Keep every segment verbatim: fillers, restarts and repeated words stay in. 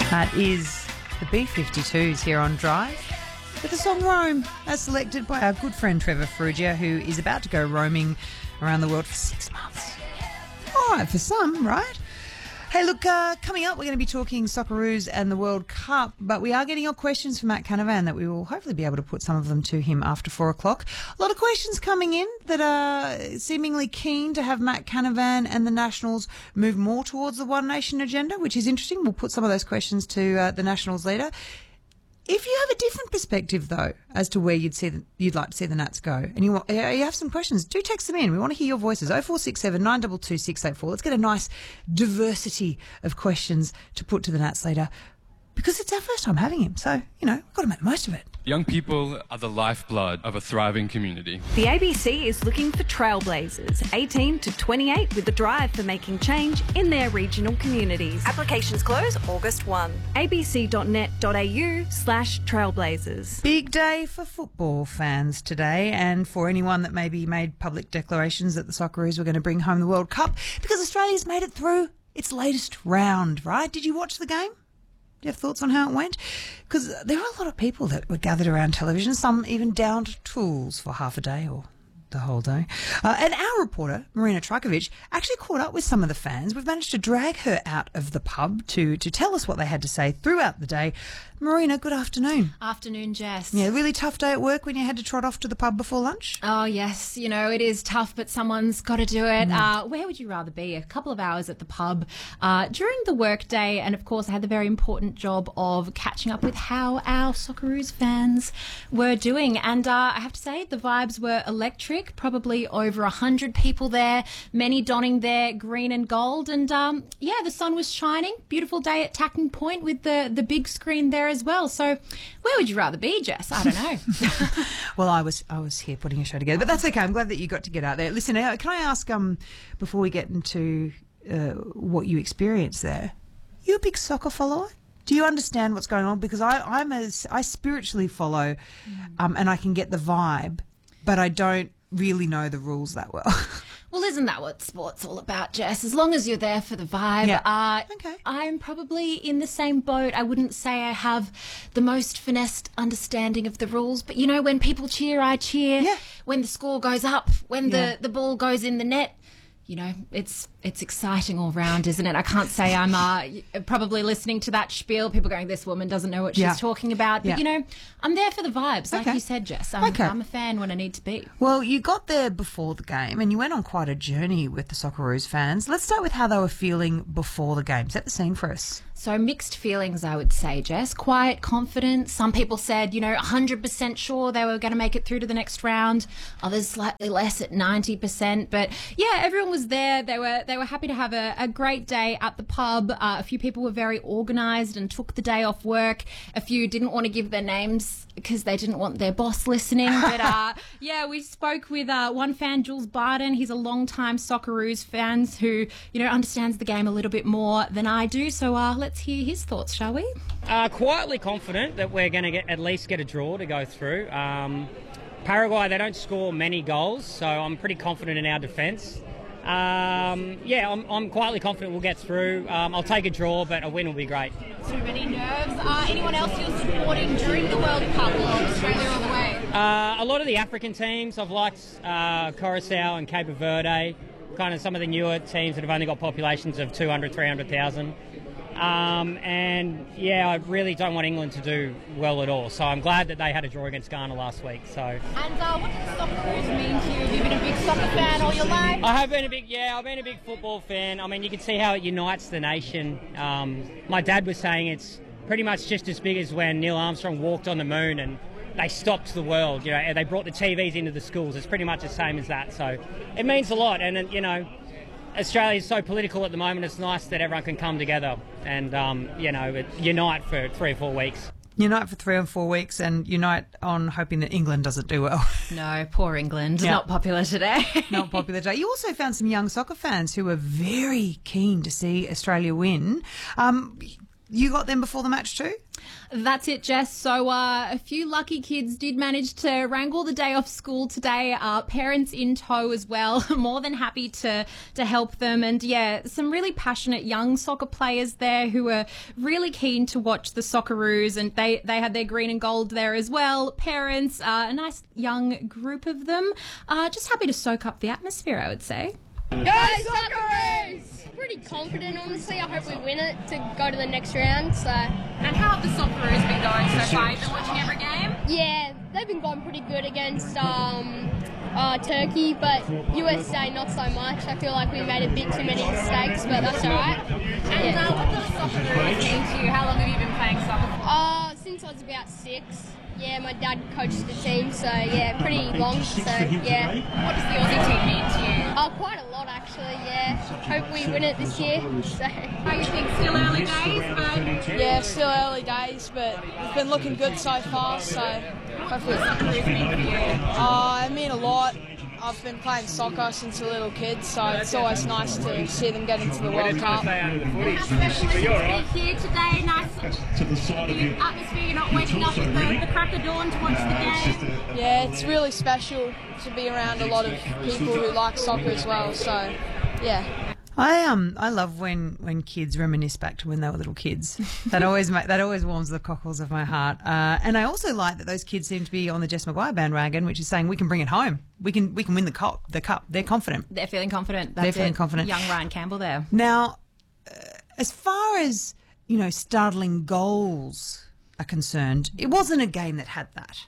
That is the B fifty-twos here on Drive with the song Rome, as selected by our good friend Trevor Ferrugia, who is about to go roaming around the world for six months. All right, for some, right? Hey, look, uh, coming up, we're going to be talking Socceroos and the World Cup, but we are getting your questions from Matt Canavan that we will hopefully be able to put some of them to him after four o'clock. A lot of questions coming in that are seemingly keen to have Matt Canavan and the Nationals move more towards the One Nation agenda, which is interesting. We'll put some of those questions to uh, the Nationals later. If you have a different perspective, though, as to where you'd see the, you'd like to see the Nats go, and you want, you have some questions, do text them in. We want to hear your voices. oh four six seven, nine two two, six eight four. Let's get a nice diversity of questions to put to the Nats later, because it's our first time having him. So, you know, we've got to make the most of it. Young people are the lifeblood of a thriving community. The A B C is looking for trailblazers, eighteen to twenty-eight, with a drive for making change in their regional communities. Applications close August first. a b c dot net dot a u slash trailblazers. Big day for football fans today, and for anyone that maybe made public declarations that the Socceroos were going to bring home the World Cup, because Australia's made it through its latest round, right? Did you watch the game? Do you have thoughts on how it went? Because there were a lot of people that were gathered around television, some even down to tools for half a day or the whole day. Uh, and our reporter, Marina Trajkovic, actually caught up with some of the fans. We've managed to drag her out of the pub to, to tell us what they had to say throughout the day. Marina, good afternoon. Afternoon, Jess. Yeah, really tough day at work when you had to trot off to the pub before lunch? Oh, yes. You know, it is tough, but someone's got to do it. Mm. Uh, where would you rather be? A couple of hours at the pub uh, during the work day. And, of course, I had the very important job of catching up with how our Socceroos fans were doing. And uh, I have to say, the vibes were electric. Probably over one hundred people there, many donning their green and gold. And, um, yeah, the sun was shining. Beautiful day at Tacking Point with the, the big screen there as well. So where would you rather be, Jess? I don't know. Well, I was I was here putting a show together, but that's okay. I'm glad that you got to get out there. Listen, uh, can I ask, um, before we get into uh, what you experienced there, you a big soccer follower? Do you understand what's going on? Because I, I'm a, I spiritually follow, um, and I can get the vibe, but I don't really know the rules that well. Well, isn't that what sport's all about, Jess? As long as you're there for the vibe. Yeah. Uh, okay. I'm probably in the same boat. I wouldn't say I have the most finessed understanding of the rules, but, you know, when people cheer, I cheer. Yeah. When the score goes up, when Yeah. the, the ball goes in the net, you know, it's it's exciting all round, isn't it? I can't say I'm uh, probably listening to that spiel, people going, this woman doesn't know what she's Yeah. talking about. But, Yeah. you know, I'm there for the vibes, like Okay. you said, Jess. I'm, Okay. I'm a fan when I need to be. Well, you got there before the game and you went on quite a journey with the Socceroos fans. Let's start with how they were feeling before the game. Set the scene for us. So mixed feelings, I would say, Jess. Quite confident. Some people said, you know, one hundred percent sure they were going to make it through to the next round. Others slightly less at ninety percent. But yeah, everyone was there. They were they were happy to have a, a great day at the pub. Uh, a few people were very organised and took the day off work. A few didn't want to give their names because they didn't want their boss listening. But uh, yeah, we spoke with uh, one fan, Jules Barden. He's a long-time Socceroos fan who, you know, understands the game a little bit more than I do. So uh, let's hear his thoughts, shall we? Uh, quietly confident that we're going to get at least get a draw to go through. Um, Paraguay, they don't score many goals, so I'm pretty confident in our defence. Um, yeah, I'm, I'm quietly confident we'll get through. Um, I'll take a draw, but a win will be great. Too many nerves. Uh, anyone else you're supporting during the World Cup, or Australia all the way? Uh, a lot of the African teams, I've liked uh, Curacao and Cape Verde, kind of some of the newer teams that have only got populations of two hundred, three hundred thousand. Um, and yeah, I really don't want England to do well at all. So I'm glad that they had a draw against Ghana last week. So. And uh, what does Socceroos mean to you? Have you been a big soccer fan all your life? I have been a big, yeah, I've been a big football fan. I mean, you can see how it unites the nation. Um, my dad was saying it's pretty much just as big as when Neil Armstrong walked on the moon and they stopped the world. You know, they brought the T Vs into the schools. It's pretty much the same as that. So it means a lot. And you know, Australia is so political at the moment. It's nice that everyone can come together and, um, you know, unite for three or four weeks. Unite for three or four weeks and unite on hoping that England doesn't do well. No, poor England. Yeah. Not popular today. Not popular today. You also found some young soccer fans who were very keen to see Australia win. Um, you got them before the match too? That's it, Jess. So uh, a few lucky kids did manage to wrangle the day off school today. Uh, parents in tow as well. More than happy to to help them. And yeah, some really passionate young soccer players there who were really keen to watch the Socceroos, and they, they had their green and gold there as well. Parents, uh, a nice young group of them. Uh, just happy to soak up the atmosphere, I would say. Go Socceroos! Pretty confident, honestly. I hope we win it to go to the next round. So. And how have the Socceroos been going so far? You've been watching every game? Yeah, they've been going pretty good against um, uh, Turkey, but U S A not so much. I feel like we made a bit too many mistakes, but that's all right. And Yeah. uh, what does Socceroos mean to you? How long have you been playing soccer for? Uh, since I was about six. Yeah, my dad coached the team, so yeah, pretty long. So yeah. What does the Aussie team mean to you? Oh, quite a lot actually. Yeah. Hope we win it this year. So. How you think? Still early days, but Yeah, still early days, but it's been looking good so far, so hopefully. Socceroos mean for you? Uh, I mean a lot. I've been playing soccer since a little kid, so it's always nice to see them get into the World Cup. How special is it to be here today? Nice atmosphere. You're not waking up at the, the crack of dawn to watch the game. Yeah, it's really special to be around a lot of people who like soccer as well, so yeah. I um I love when, when kids reminisce back to when they were little kids. That always ma- that always warms the cockles of my heart. Uh, and I also like that those kids seem to be on the Jess Maguire bandwagon, which is saying we can bring it home. We can we can win the cup. The cup. They're confident. They're feeling confident. That's They're feeling it. confident. Young Ryan Campbell there. Now, uh, as far as you know, startling goals are concerned, it wasn't a game that had that.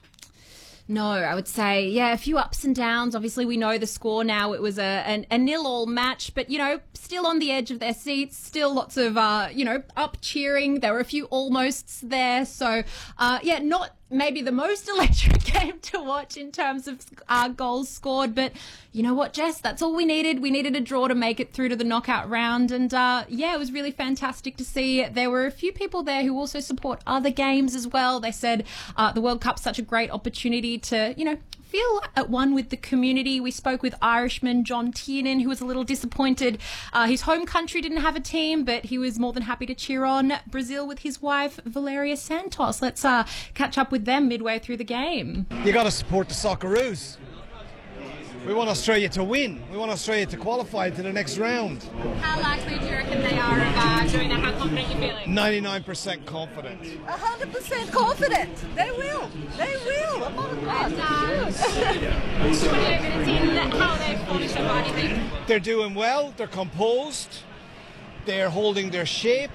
No, I would say, yeah, a few ups and downs. Obviously, we know the score now. It was a, a, a nil-all match, but, you know, still on the edge of their seats, still lots of, uh, you know, up cheering. There were a few almosts there. So, uh, yeah, not maybe the most electric game to watch in terms of uh, goals scored. But you know what, Jess? That's all we needed. We needed a draw to make it through to the knockout round. And, uh, yeah, it was really fantastic to see. There were a few people there who also support other games as well. They said uh, the World Cup's such a great opportunity to, you know, feel at one with the community. We spoke with Irishman John Tiernan, who was a little disappointed. Uh, his home country didn't have a team, but he was more than happy to cheer on Brazil with his wife, Valeria Santos. Let's uh, catch up with them midway through the game. You got to support the Socceroos. We want Australia to win. We want Australia to qualify to the next round. How likely do you reckon they are of uh, doing that? How confident are you feeling? ninety-nine percent confident. one hundred percent confident. They will. They will. I'm not And, uh, twenty-eight minutes in, how are they performing so far, do you think? They're doing well. They're composed. They're holding their shape.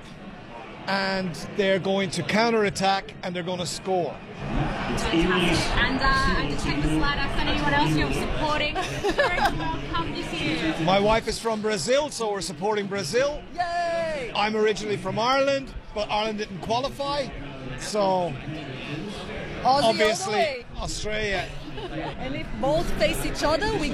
And they're going to counter-attack and they're going to score. Fantastic. And uh, I had to check the slide up. And anyone else you're supporting during the World Cup this year? My wife is from Brazil, so we're supporting Brazil. Yay! I'm originally from Ireland, but Ireland didn't qualify. So, Aussie all the obviously, way. Australia. And if both face each other, we